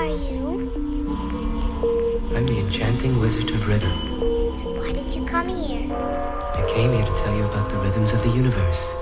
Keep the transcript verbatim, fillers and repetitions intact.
are you? I'm the enchanting wizard of rhythm. Why did you come here? I came here to tell you about the rhythms of the universe.